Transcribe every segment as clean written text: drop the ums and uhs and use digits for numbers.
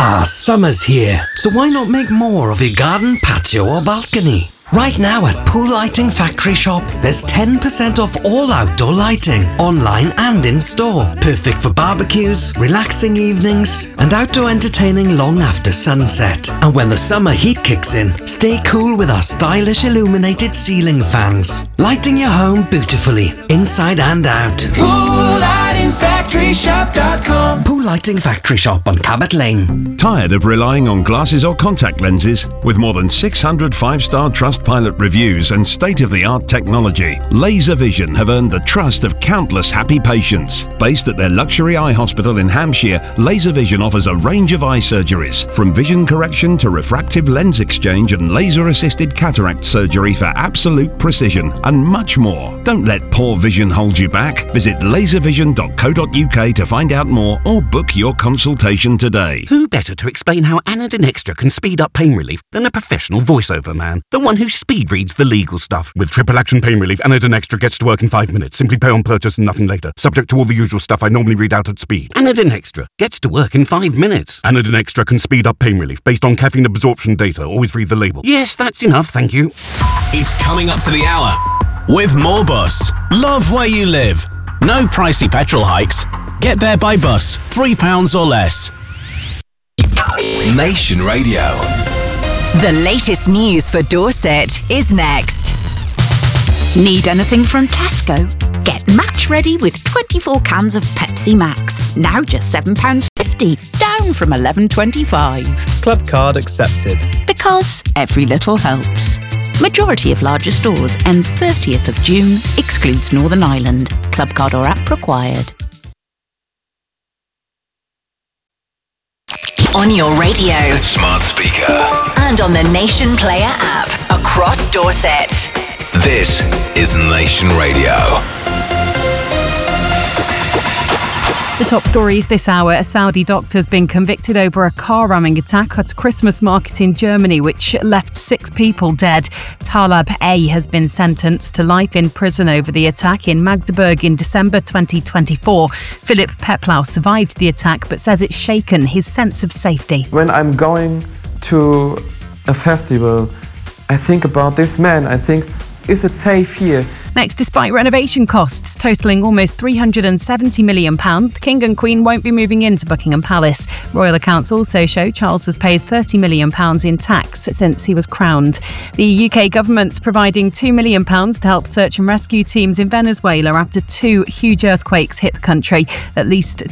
Summer's here, so why not make more of your garden, patio or balcony? Right now at Pool Lighting Factory Shop, there's 10% off all outdoor lighting, online and in-store. Perfect for barbecues, relaxing evenings, and outdoor entertaining long after sunset. And when the summer heat kicks in, stay cool with our stylish illuminated ceiling fans, lighting your home beautifully, inside and out. PoolLightingFactoryShop.com. Pool Lighting Factory Shop on Cabot Lane. Tired of relying on glasses or contact lenses? With more than 600 5-star Trustpilot reviews and state-of-the-art technology, Laser Vision have earned the trust of countless happy patients. Based at their luxury eye hospital in Hampshire, Laser Vision offers a range of eye surgeries, from vision correction to refractive lens exchange and laser-assisted cataract surgery for absolute precision, and much more. Don't let poor vision hold you back. Visit laservision.co.uk to find out more or book your consultation today. Who better to explain how Anadin Extra can speed up pain relief than a professional voiceover man? The one who speed reads the legal stuff. With triple action pain relief, Anadin Extra gets to work in 5 minutes. Simply pay on purchase and nothing later. Subject to all the usual stuff I normally read out at speed. Anadin Extra gets to work in 5 minutes. Anadin Extra can speed up pain relief based on caffeine absorption data. Always read the label. Yes, that's enough, thank you. It's coming up to the hour with Moorbus. Love where you live. No pricey petrol hikes. Get there by bus, £3 or less. Nation Radio. The latest news for Dorset is next. Need anything from Tesco? Get match ready with 24 cans of Pepsi Max. Now just £7.50, down from £11.25. Club card accepted. Because every little helps. Majority of larger stores ends 30th of June, excludes Northern Ireland. Club card or app required. On your radio, Smart speaker. and on the Nation Player app across Dorset. This is Nation Radio. The top stories this hour. A Saudi doctor has been convicted over a car ramming attack at a Christmas market in Germany, which left 6 people dead. Talab A has been sentenced to life in prison over the attack in Magdeburg in December 2024. Philip Peplau survived the attack but says it's shaken his sense of safety. When I'm going to a festival, I think about this man. I think, is it safe here? Next, despite renovation costs totalling almost £370 million, the King and Queen won't be moving into Buckingham Palace. Royal accounts also show Charles has paid £30 million in tax since he was crowned. The UK government's providing £2 million to help search and rescue teams in Venezuela after 2 huge earthquakes hit the country. At least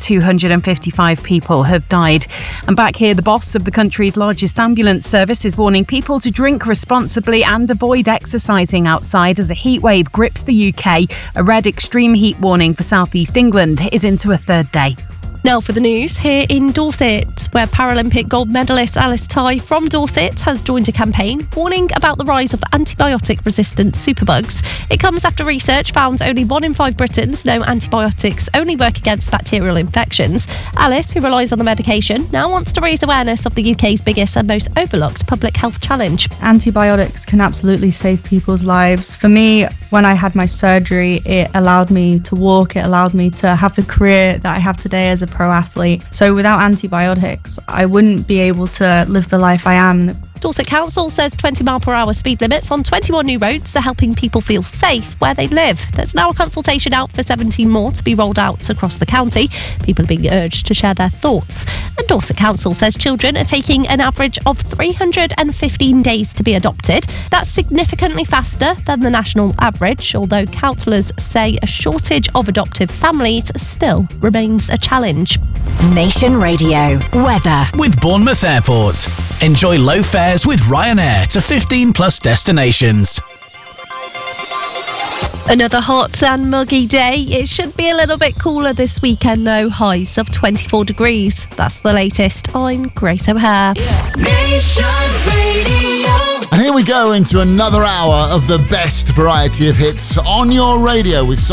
255 people have died. And back here, the boss of the country's largest ambulance service is warning people to drink responsibly and avoid exercising outside as a heatwave grips the UK. A red extreme heat warning for southeast England is into a 3rd day. Now for the news here in Dorset, where Paralympic gold medalist Alice Tighe from Dorset has joined a campaign warning about the rise of antibiotic-resistant superbugs. It comes after research found only 1 in 5 Britons know antibiotics only work against bacterial infections. Alice, who relies on the medication, now wants to raise awareness of the UK's biggest and most overlooked public health challenge. Antibiotics can absolutely save people's lives. For me, when I had my surgery, it allowed me to walk, it allowed me to have the career that I have today as a pro athlete. So without antibiotics, I wouldn't be able to live the life I am. Dorset Council says 20-mile-per-hour speed limits on 21 new roads are helping people feel safe where they live. There's now a consultation out for 17 more to be rolled out across the county. People are being urged to share their thoughts. And Dorset Council says children are taking an average of 315 days to be adopted. That's significantly faster than the national average, although councillors say a shortage of adoptive families still remains a challenge. Nation Radio. Weather. With Bournemouth Airport. Enjoy low fares with Ryanair to 15 plus destinations. Another hot and muggy day. It should be a little bit cooler this weekend though. Highs of 24 degrees. That's the latest. I'm Grace O'Hare. Nation Radio. And here we go into another hour of the best variety of hits on your radio with